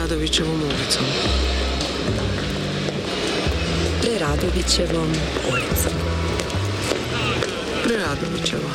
Preradovićevom ulicom. Preradovićevom ulicom. Preradovićeva.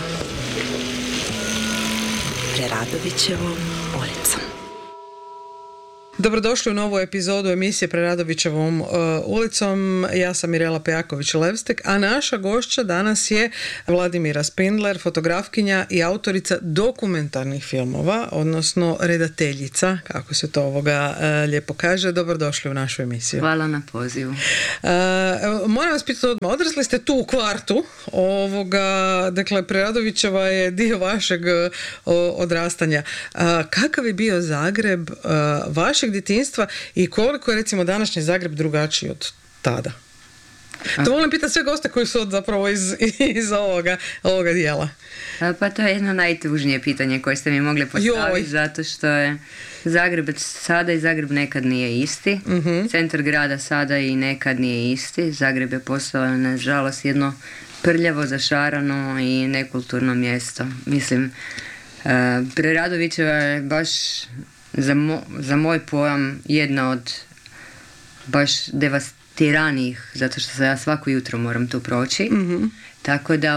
Preradovićevom ulicom. Dobrodošli u novu epizodu emisije Preradovićevom ulicom. Ja sam Mirela Pejaković-Levstek, a naša gošća danas je Vladimira Spindler, fotografkinja i autorica dokumentarnih filmova, odnosno redateljica, kako se to lijepo kaže. Dobrodošli u našu emisiju. Hvala na pozivu. Moram vas pitati odmah, odrasli ste tu u kvartu, dakle Preradovićeva je dio vašeg odrastanja. Kakav je bio Zagreb vašeg djetinjstva i koliko je recimo današnji Zagreb drugačiji od tada? To volim pitati sve goste koji su zapravo iz ovoga dijela. Pa to je jedno najtužnije pitanje koje ste mi mogli postaviti, zato što je Zagreb sada i Zagreb nekad nije isti. Uh-huh. Centar grada sada i nekad nije isti. Zagreb je postao, nažalost, jedno prljavo, zašarano i nekulturno mjesto. Mislim, Preradovićeva je baš za moj pojam jedna od baš devastiranijih, zato što se ja svako jutro moram tu proći. Mm-hmm. Tako da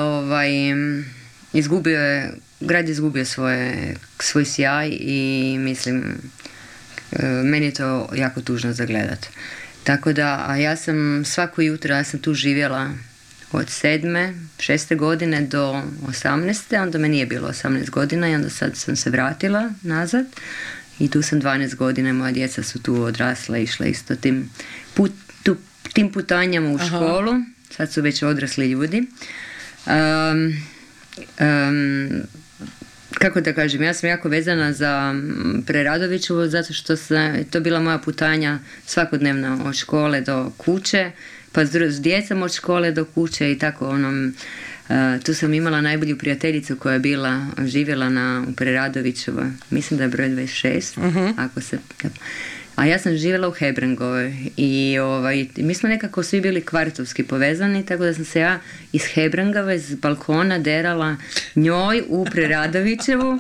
grad je izgubio svoj sjaj i mislim, meni je to jako tužno za gledat. Tako da, a ja sam svako jutro, ja sam tu živjela od 6. godine do 18. Onda me nije bilo 18 godina i onda sad sam se vratila nazad. I tu sam 12 godina, moja djeca su tu odrasla, išla isto tim putanjama u školu. Sad su već odrasli ljudi. Kako da kažem, ja sam jako vezana za Preradovićevu zato što to bila moja putanja svakodnevna od škole do kuće, pa s djecom od škole do kuće i tako tu sam imala najbolju prijateljicu koja je živjela u Preradovićevoj, mislim da je broj 26, a ja sam živjela u Hebrangovoj i mi smo nekako svi bili kvartovski povezani, tako da sam se ja iz Hebrangove s balkona derala njoj u Preradovićevu.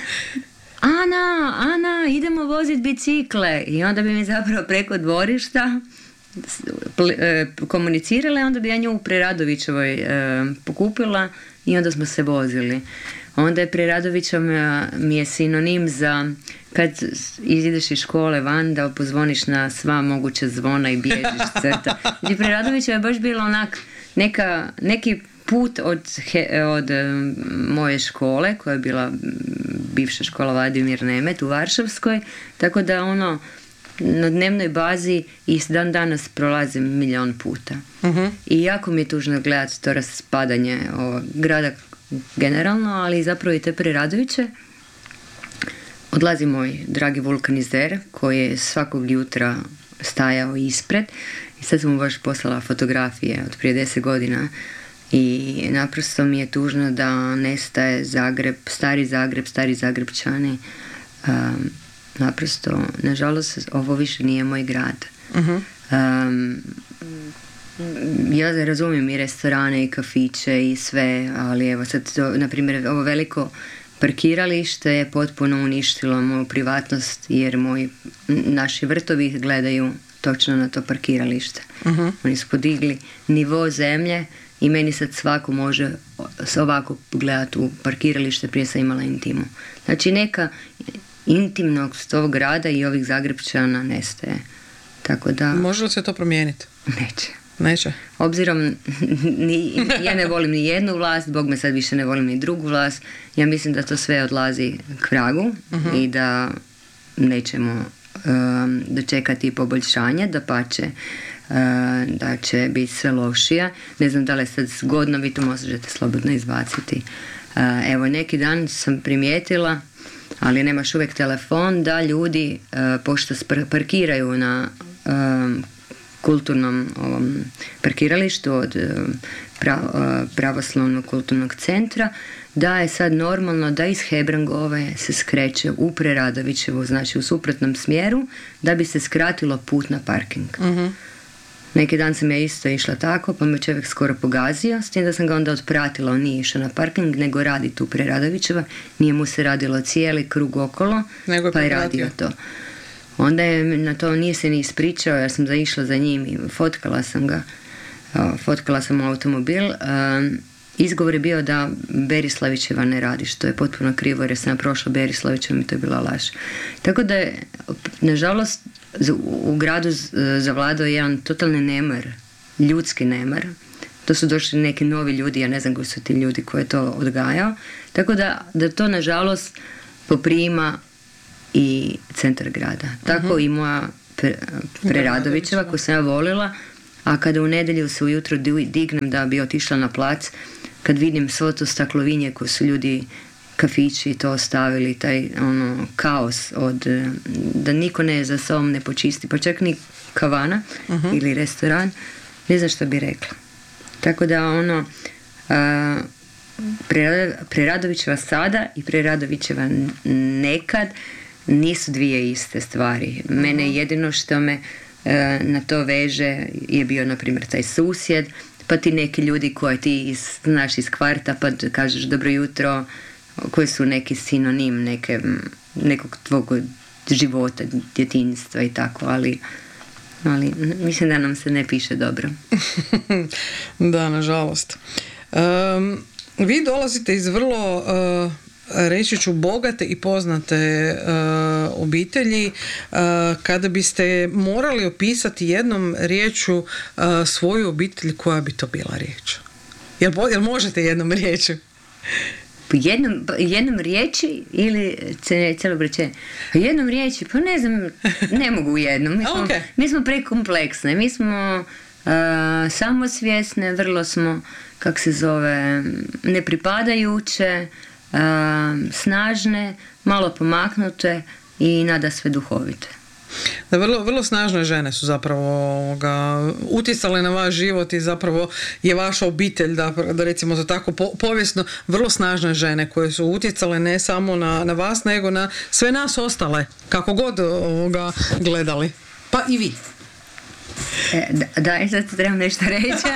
Ana, idemo voziti bicikle. I onda bi mi zapravo preko dvorišta komunicirala i onda bi ja nju u Preradovićevoj pokupila i onda smo se vozili. Onda je Preradovićeva mi je sinonim za kad ideš iz škole van da pozvoniš na sva moguća zvona i bježiš crta. I Preradovićeva je baš bila onak neki put od moje škole koja je bila bivša škola Vladimir Nemet u Varšavskoj, tako da na dnevnoj bazi i dan danas prolazim 1.000.000 puta. Uh-huh. I jako mi je tužno gledati to raspadanje grada generalno, ali zapravo i te Preradoviće. Odlazi moj dragi vulkanizer koji je svakog jutra stajao ispred i sad sam mu baš poslala fotografije od prije 10 godina i naprosto mi je tužno da nestaje Zagreb, stari Zagrebčani. Naprosto, nažalost, ovo više nije moj grad. Uh-huh. Ja razumijem i restorane i kafiće i sve, ali evo sad, na primjer, ovo veliko parkiralište je potpuno uništilo moju privatnost jer naši vrtovi gledaju točno na to parkiralište. Uh-huh. Oni su podigli nivo zemlje i meni sad svako može ovako gledati u parkiralište, prije sam imala intimu. Znači neka intimnost ovog grada i ovih Zagrebčana nestaje. Tako da... Može li se to promijeniti? Neće. Obzirom, ja ne volim ni jednu vlast, Bog me sad više ne volim ni drugu vlast, ja mislim da to sve odlazi k vragu. Uh-huh. I da nećemo dočekati poboljšanje, dapače, da će biti sve lošija. Ne znam da li je sad zgodno, vi to možete slobodno izbaciti. Evo, neki dan sam primijetila, ali nemaš uvijek telefon, da ljudi, pošto parkiraju na kulturnom parkiralištu od pravoslavnog kulturnog centra, da je sad normalno da iz Hebrangove se skreće u Preradovićevu, znači u suprotnom smjeru, da bi se skratilo put na parking. Uh-huh. Neki dan sam ja isto išla tako, pa me čovjek skoro pogazio, s tim da sam ga onda otpratila, on nije išao na parking, nego radi tu Preradovićeva, nije mu se radilo cijeli krug okolo, pa je radio to. Onda je na to nije se ni ispričao, ja sam išla za njim i fotkala sam ga. Fotkala sam automobil. Izgovor je bio da Berislavićeva ne radi, što je potpuno krivo jer sam prošla Berislavićevom i to je bila laž. Tako da je, nažalost, u gradu zavladao jedan totalni nemar, ljudski nemar. To su došli neki novi ljudi, ja ne znam koji su ti ljudi koji je to odgajao. Tako da to, nažalost, poprima i centar grada. Tako i moja Preradovićeva, koju sam ja volila, a kada u nedjelju se ujutro dignem da bi otišla na plac, kad vidim svo to staklovinje koje su ljudi, kafići to ostavili, taj kaos da niko za sobom ne počisti, pa čak ni kavana ili restoran, ne znam što bi rekla. Tako da Preradovićeva sada i Preradovićeva nekad nisu dvije iste stvari. Mene jedino što me na to veže je bio, na primjer, taj susjed, pa ti neki ljudi koje ti znaš iz kvarta, pa kažeš dobro jutro, koji su neki sinonim nekog tvog života, djetinjstva i tako, ali mislim da nam se ne piše dobro. Da, nažalost. Vi dolazite iz vrlo, reći ću, bogate i poznate obitelji. Kada biste morali opisati jednom riječju svoju obitelj, koja bi to bila riječ? Jel možete jednom riječju? Jednom riječi ili cijelo rečenje? Jednom riječi, pa ne znam, ne mogu u jednom. Mi smo prekompleksne, mi smo samosvjesne, vrlo smo, kak se zove, nepripadajuće, snažne, malo pomaknute i nada sve duhovite. Da, vrlo snažne žene su zapravo utjecale na vaš život i zapravo je vaša obitelj, da recimo to tako povijesno, vrlo snažne žene koje su utjecale ne samo na vas, nego na sve nas ostale, kako god gledali. Pa i vi. Da, sad trebam nešto reći.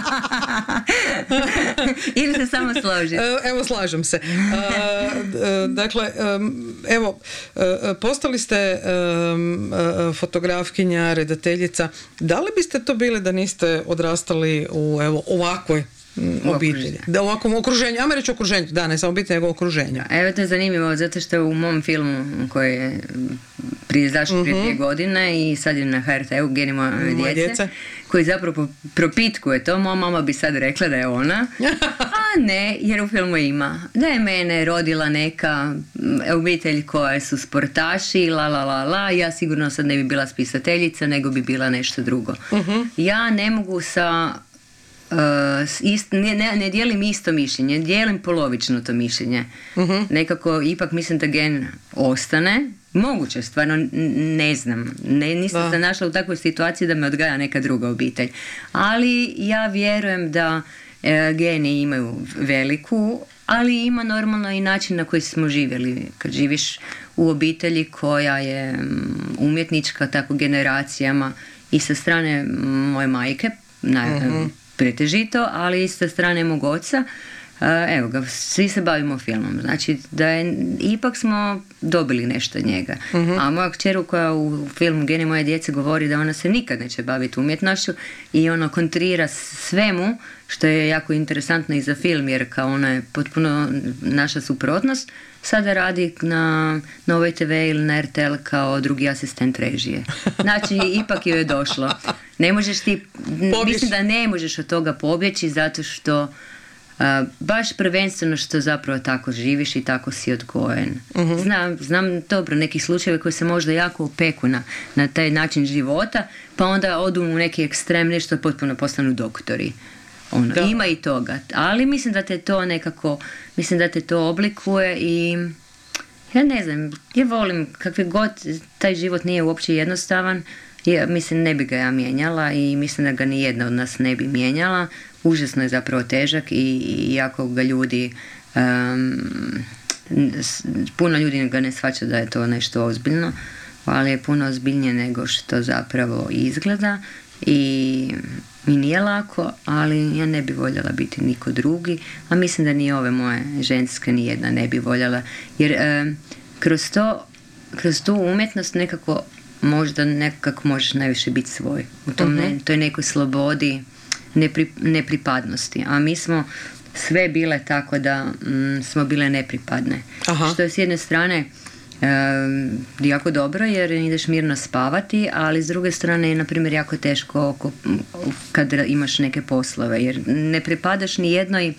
Ili se samo složiti? Evo, slažem se. Dakle, evo, postali ste fotografkinja, redateljica. Da li biste to bili da niste odrastali u ovakvoj obitelji? Da, u ovakvom okruženju, ajmo reći okruženju, da, ne samo obitelj, nego okruženju. Evo, to je zanimljivo, zato što u mom filmu koji je izašao prije 2 godine i sad je na HRT-u, Geni moje djece, koji zapravo propitkuje to. Moja mama bi sad rekla da je ona, a ne, jer u filmu ima da je mene rodila neka obitelj koja su sportaši, ja sigurno sad ne bi bila spisateljica, nego bi bila nešto drugo. Ja ne mogu ne dijelim isto mišljenje, dijelim polovično to mišljenje. Nekako ipak mislim da gen ostane. Moguće, stvarno ne znam. Nisam se našla u takvoj situaciji da me odgaja neka druga obitelj. Ali ja vjerujem da geni imaju veliku, ali ima normalno i način na koji smo živjeli. Kad živiš u obitelji koja je umjetnička, tako generacijama, i sa strane moje majke, pretežito, ali i sa strane mog oca, evo ga, svi se bavimo filmom. Znači da ipak smo dobili nešto od njega. A moja kćeru koja u filmu Geni moje djece govori da ona se nikad neće baviti umjetnošću i kontrira svemu, što je jako interesantno i za film, jer kao ona je potpuno naša suprotnost. Sada radi na Novoj TV ili na RTL kao drugi asistent režije. Znači, ipak joj je došlo. Ne možeš ti, mislim da ne možeš od toga pobjeći zato što baš prvenstveno što zapravo tako živiš i tako si odgojen. Znam dobro nekih slučajeva koji se možda jako opeku na taj način života, pa onda odu u neki ekstrem, nešto potpuno postanu doktori. Ima i toga, ali mislim da te to nekako, mislim da te to oblikuje i ja ne znam, ja volim kakve god, taj život nije uopće jednostavan, mislim ne bi ga ja mijenjala i mislim da ga ni jedna od nas ne bi mijenjala. Užasno je zapravo težak i jako ga ljudi, puno ljudi ga ne shvaća da je to nešto ozbiljno, ali je puno ozbiljnije nego što zapravo izgleda i mi nije lako, ali ja ne bi voljela biti niko drugi, a mislim da ni ove moje ženske ni jedna ne bi voljela, jer kroz tu umjetnost nekako možda nekako možeš najviše biti svoj. U tom toj nekoj slobodi nepripadnosti. A mi smo sve bile tako da smo bile nepripadne. Aha. Što je s jedne strane jako dobro jer ideš mirno spavati, ali s druge strane je na primjer jako teško kad imaš neke poslove jer ne pripadaš ni jednoj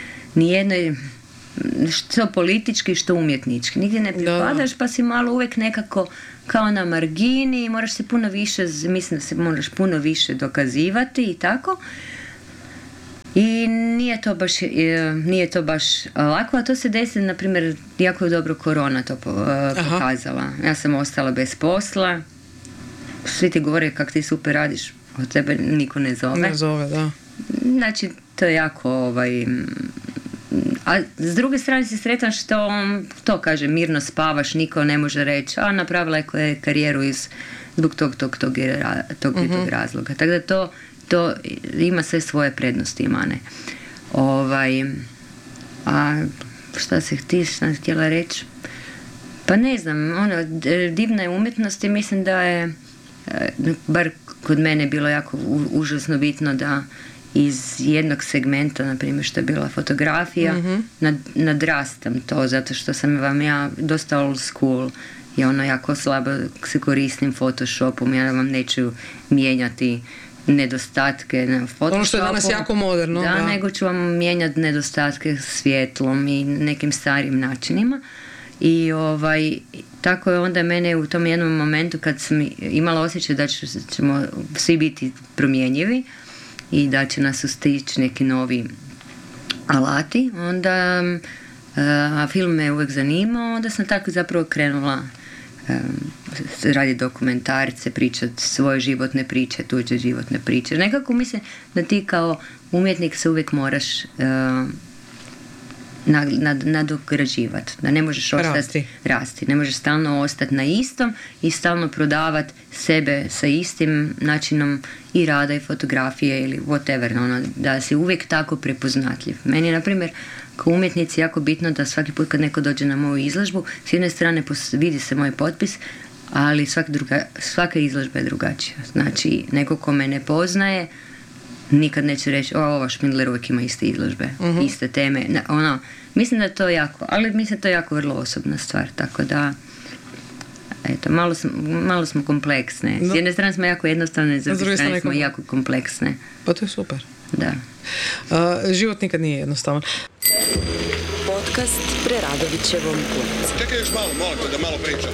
što politički, što umjetnički. Nigdje ne pripadaš, pa si malo uvijek nekako kao na margini, moraš se puno više, mislim da se moraš puno više dokazivati i tako. I nije to baš lako, a to se desi, na primjer, jako je dobro korona to pokazala. Ja sam ostala bez posla, svi ti govore kako ti super radiš, od tebe niko ne zove. Ne zove, da. Znači, to je jako a s druge strane si sretan što to kaže, mirno spavaš, niko ne može reći, a napravila je karijeru zbog tog razloga. Tako da to ima sve svoje prednosti i mane. A šta sam htjela reći? Pa ne znam, divna je umjetnost i mislim da je, bar kod mene bilo jako užasno bitno da iz jednog segmenta, na primjer što je bila fotografija, nadrastam to, zato što sam vam ja dosta old school i jako slabo se koristim Photoshopom, ja vam neću mijenjati nedostatke na Photoshopu. Ono što je danas jako moderno. Da, nego ću vam mijenjati nedostatke svjetlom i nekim starim načinima. I tako je onda mene u tom jednom momentu kad sam imala osjećaj da ćemo svi biti promjenjivi i da će nas ustići neki novi alati, onda film me uvijek zanimao, onda sam tako zapravo krenula raditi dokumentarce, pričati svoje životne priče, tuđe životne priče. Nekako mislim da ti kao umjetnik se uvijek moraš nadograđivati, da ne možeš rasti, ne možeš stalno ostati na istom i stalno prodavati sebe sa istim načinom i rada i fotografije ili whatever, da si uvijek tako prepoznatljiv. Meni je, na primjer, kao umjetnici jako bitno da svaki put kad neko dođe na moju izložbu, s jedne strane vidi se moj potpis, ali svaka izložba je drugačija. Znači, neko ko me ne poznaje nikad neće reći, ova Špindler uvijek ima iste izložbe, iste teme. Mislim da je to to je jako vrlo osobna stvar, tako da eto, malo smo kompleksne. S jedne strane smo jako jednostavne, s druge strane smo jako kompleksne. Pa to je super. Da. Život nikad nije jednostavan. Podcast Preradovićevom ulicom. Čekaj još malo, molim te da malo pričam.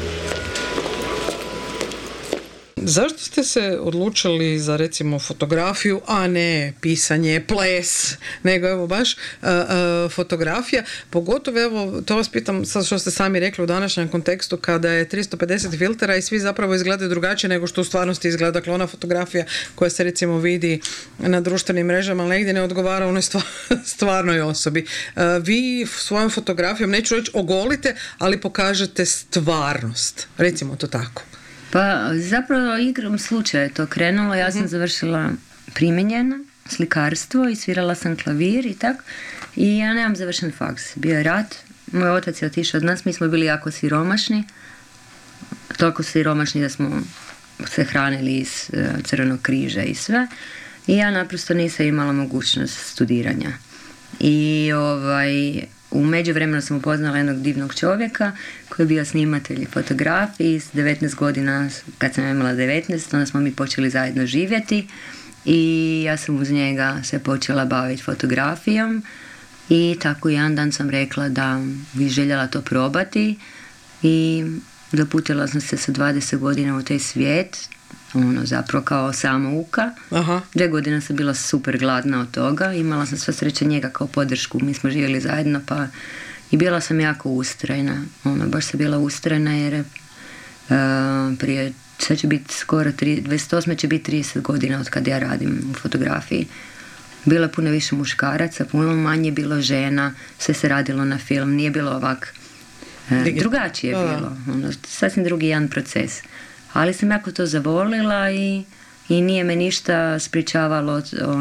Zašto ste se odlučili za recimo fotografiju, a ne pisanje, ples, nego evo baš fotografija, pogotovo evo, to vas pitam sad što ste sami rekli u današnjem kontekstu kada je 350 filtera i svi zapravo izgledaju drugačije nego što u stvarnosti izgleda. Dakle, ona fotografija koja se recimo vidi na društvenim mrežama, ali negdje ne odgovara onoj stvarnoj osobi. Vi svojom fotografijom, neću reći ogolite, ali pokažete stvarnost. Recimo to tako. Pa zapravo igrom slučaja je to krenulo. Ja sam završila primijenjeno slikarstvo i svirala sam klavir i tako. I ja nemam završen faks. Bio je rat. Moj otac je otišao od nas. Mi smo bili jako siromašni. Toliko siromašni da smo se hranili iz Crvenog križa i sve. I ja naprosto nisam imala mogućnost studiranja. I u međuvremenu sam upoznala jednog divnog čovjeka koji je bio snimatelj i fotograf i s 19 godina, kad sam imala 19, onda smo mi počeli zajedno živjeti i ja sam uz njega se počela baviti fotografijom i tako jedan dan sam rekla da bi željela to probati i zaputila sam se sa 20 godina u taj svijet, zapravo kao samouka. 2 godine sam bila super gladna od toga, imala sam sva sreća njega kao podršku, mi smo živjeli zajedno pa i bila sam jako ustrajna, baš sam bila ustrajna jer prije, sad će biti skoro 28. će biti 30 godina od kad ja radim u fotografiji. Bilo je puno više muškaraca, puno manje bilo žena, sve se radilo na film, nije bilo ovak drugačije bilo, sasvim drugi jedan proces. Ali sam jako to zavolila i nije me ništa sprječavalo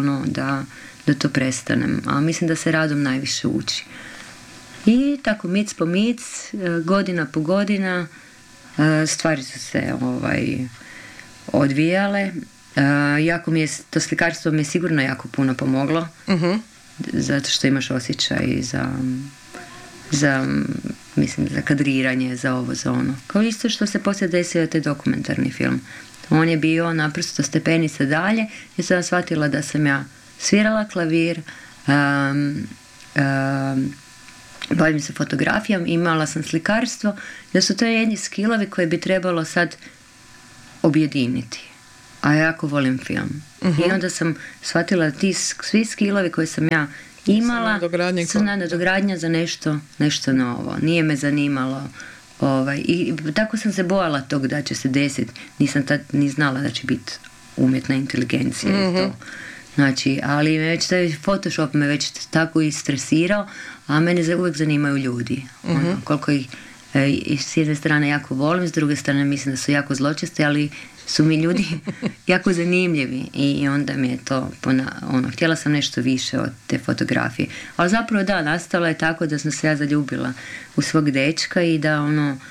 da to prestanem. A mislim da se radom najviše uči. I tako mic po mic, godina po godina, stvari su se odvijale. Jako mi je, to slikarstvo mi je sigurno jako puno pomoglo, zato što imaš osjećaj za kadriranje, za ovo, za ono. Kao isto što se poslije desio taj dokumentarni film. On je bio naprosto stepenica dalje i sam shvatila da sam ja svirala klavir, bavim se fotografijom, imala sam slikarstvo, da su to jedni skillovi koje bi trebalo sad objediniti. A ja jako volim film. I onda sam shvatila da ti svi skillovi koje sam ja imala su nadogradnja za nešto novo. Nije me zanimalo. I tako sam se bojala tog da će se desiti. Nisam tad ni znala da će biti umjetna inteligencija i to. Znači, ali već taj Photoshop me već tako istresirao, a mene uvijek zanimaju ljudi. Koliko ih s jedne strane jako volim, s druge strane mislim da su jako zločesti, ali su mi ljudi jako zanimljivi i onda mi je to htjela sam nešto više od te fotografije. Ali zapravo da, nastalo je tako da sam se ja zaljubila u svog dečka i da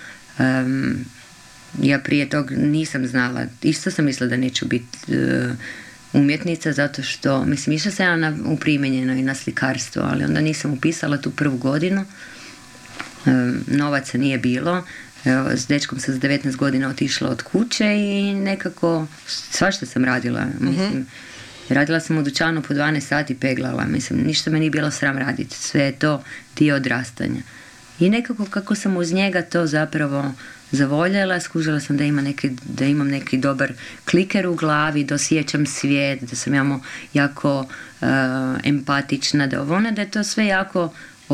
ja prije tog nisam znala, isto sam mislila da neću biti umjetnica, zato što, išla sam ja u primenjeno i na slikarstvo, ali onda nisam upisala tu prvu godinu, novaca nije bilo. S dečkom sam s 19 godina otišla od kuće i nekako svašta sam radila. Radila sam u dućanu po 12 sati, peglala. Ništa me nije bilo sram raditi. Sve je to dio odrastanja. I nekako kako sam uz njega to zapravo zavoljela, skužila sam da imam neki dobar kliker u glavi, da osjećam svijet, da sam jako empatična, da je to sve jako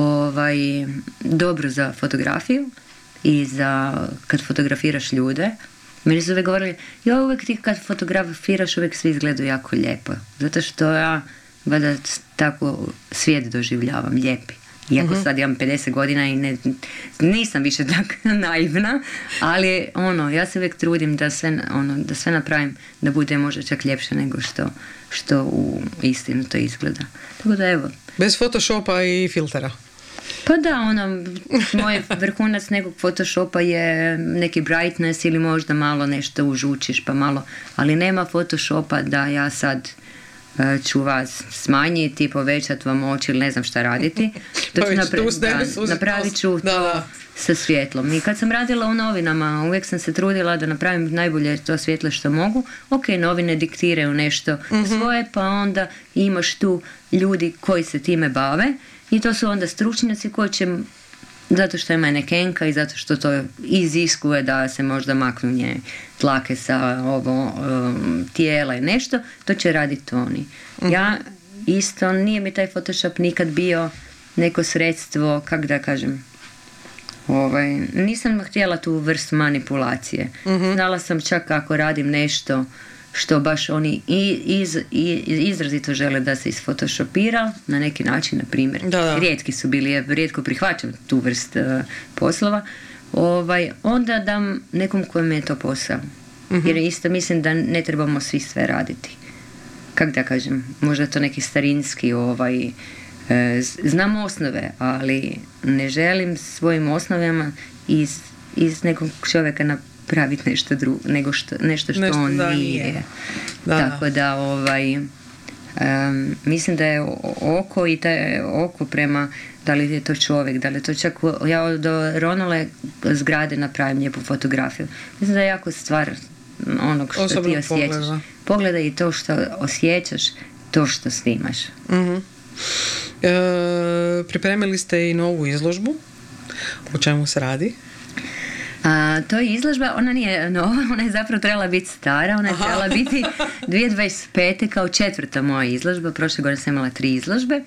dobro za fotografiju i za kad fotografiraš ljude. Meni su uvijek govorili, uvijek ti kad fotografiraš uvijek svi izgledaju jako lijepo, zato što ja valjda tako svijet doživljavam lijepi. Iako sad imam 50 godina i nisam više tako naivna, ali ja se uvijek trudim da sve napravim da bude možda čak ljepše nego što u istinu to izgleda. Tako da evo. Bez Photoshopa i filtera. Pa da, moj vrhunac nekog Photoshopa je neki brightness ili možda malo nešto užučiš pa malo, ali nema Photoshopa da ja sad ću vas smanjiti, povećati vam oči ili ne znam šta raditi. Napravit ću to sa svjetlom. I kad sam radila u novinama, uvijek sam se trudila da napravim najbolje to svjetlo što mogu. Ok, novine diktiraju nešto svoje, pa onda imaš tu ljudi koji se time bave i to su onda stručnjaci koji će, zato što je manekenka i zato što to iziskuje da se možda maknu nje tlake sa tijela i nešto, to će raditi oni. Ja isto, nije mi taj Photoshop nikad bio neko sredstvo, kako da kažem, nisam htjela tu vrstu manipulacije. Znala sam čak ako radim nešto što baš oni izrazito žele da se isfotoshopira na neki način, na primjer. Rijetki su bili, rijetko prihvaćam tu vrst poslova, onda dam nekom kojem je to posao. Jer isto mislim da ne trebamo svi sve raditi. Kako da kažem, možda to neki starinski znam osnove, ali ne želim svojim osnovama iz nekog čovjeka napraviti nešto drugo, nešto što on nije. Tako da mislim da je oko i taj oko prema da li je to čovjek, da li je to čak ja od Ronule zgrade napravim lijepu fotografiju. Mislim da je jako stvar onog što osobno ti osjećaš. Pogledaj i to što osjećaš, to što snimaš. Pripremili ste i novu izložbu. O čemu se radi? To je izložba, ona nije nova, ona je zapravo trebala biti stara, ona je trebala biti 2025. kao 4. moja izložba, prošle godine sam imala 3 izložbe.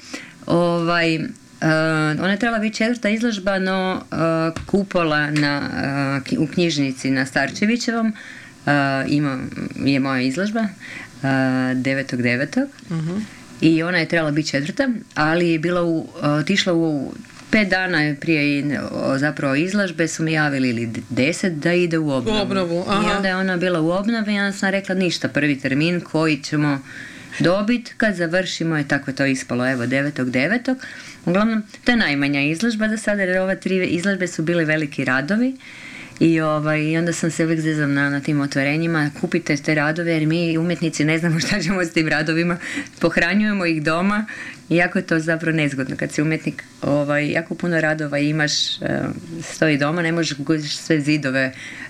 Ona je trebala biti 4. izložba, no kupola u knjižnici na Starčevićevom je moja izložba 9.9. I ona je trebala biti 4. ali je bila otišla u 5 dana prije zapravo izložbe su mi javili ili 10 da ide u obnovu. I onda je ona bila u obnovi i onda sam rekla ništa, prvi termin koji ćemo dobiti kad završimo je tako to ispalo, evo 9.9. Uglavnom, to je najmanja izložba do sada jer ove 3 izložbe su bili veliki radovi I onda sam se uvijek zezam na tim otvorenjima, kupite te radove jer mi umjetnici ne znamo šta ćemo s tim radovima, pohranjujemo ih doma i jako je to zapravo nezgodno kad si umjetnik, jako puno radova imaš, stoji doma, ne možeš sve zidove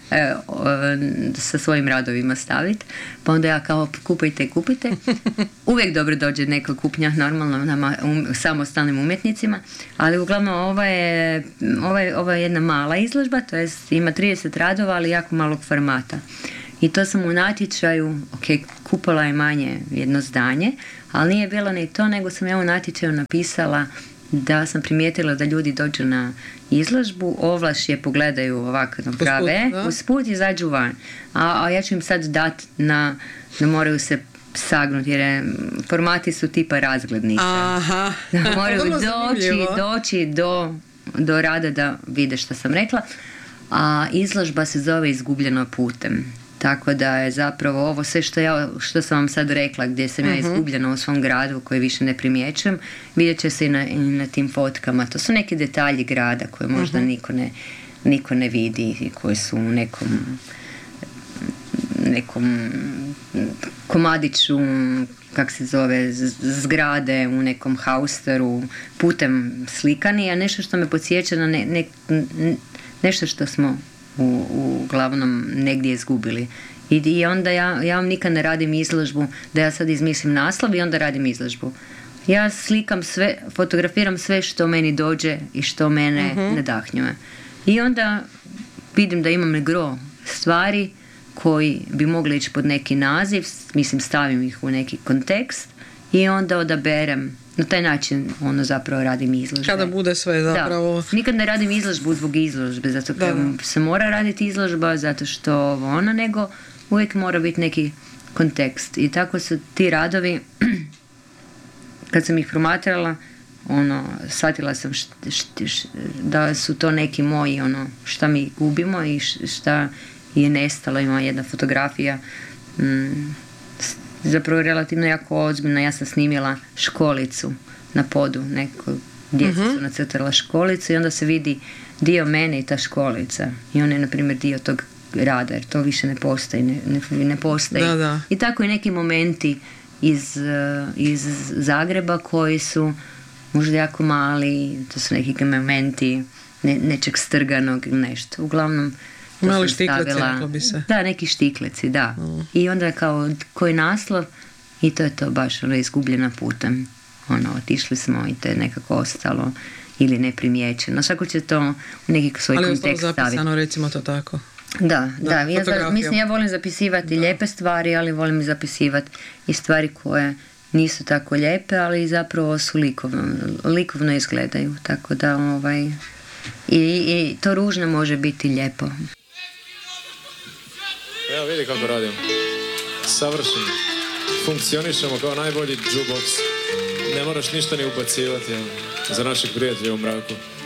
sa svojim radovima staviti, pa onda ja kao kupite. Uvijek dobro dođe neka kupnja, normalno nama samostalnim umjetnicima, ali uglavnom ova je jedna mala izložba, to jest ima 30 radova, ali jako malog formata. I to sam u natječaju, kupola je manje jedno zdanje, ali nije bilo ni to, nego sam ja u natječaju napisala da sam primijetila da ljudi dođu na izložbu, ovlaš je pogledaju ovako naprave, usput izađu van. A ja ću im sad dati da moraju se sagnuti, jer formati su tipa razglednice. Aha. Da moraju doći do rada da vide što sam rekla. A izložba se zove Izgubljeno putem. Tako da je zapravo ovo sve što sam vam sad rekla, gdje sam ja izgubljena u svom gradu koji više ne primjećujem, vidjet će se i na tim fotkama. To su neki detalji grada koje možda niko ne vidi i koji su u nekom komadiću, kak se zove, zgrade, u nekom hausteru, putem slikani, a nešto što me podsjeća na nešto što smo uglavnom negdje izgubili. I onda ja vam nikad ne radim izložbu da ja sad izmislim naslov i onda radim izložbu. Ja slikam sve, fotografiram sve što meni dođe i što mene nadahnjuje. I onda vidim da imam gro stvari koji bi mogli ići pod neki naziv, mislim stavim ih u neki kontekst i onda odaberem. Na taj način zapravo radim izložbe. Kada bude sve zapravo... Da. Nikad ne radim izložbu zbog izložbe, zato kad se mora raditi izložba, zato što nego uvijek mora biti neki kontekst. I tako su ti radovi, kad sam ih promatrala, shvatila sam da su to neki moji, šta mi gubimo i šta je nestalo. Ima jedna fotografija, zapravo relativno jako ozbiljna. Ja sam snimila školicu na podu, djeca su nacrtala školicu i onda se vidi dio mene i ta školica. I on je, na primjer, dio tog rada, jer to više ne postoji. Ne postoji. Da. I tako i neki momenti iz Zagreba koji su možda jako mali, to su neki momenti nečeg strganog ili nešto. Uglavnom, mali štikleci, reklo bi se. Da, neki štikleci, da. I onda kao koji naslov i to je to baš Izgubljena putem. Otišli smo i to je nekako ostalo ili neprimjećeno. Svako će to u neki svoj kontekst staviti. Ali je ostalo zapisano, recimo to tako. Da. Ja volim zapisivati lijepe stvari, ali volim i zapisivati i stvari koje nisu tako lijepe, ali zapravo su likovno izgledaju. Tako da i to ružno može biti lijepo. Evo vidi kako radimo. Savršeno. Funkcionišemo kao najbolji jukebox. Ne moraš ništa ni ubacivati za naših prijatelja u mraku.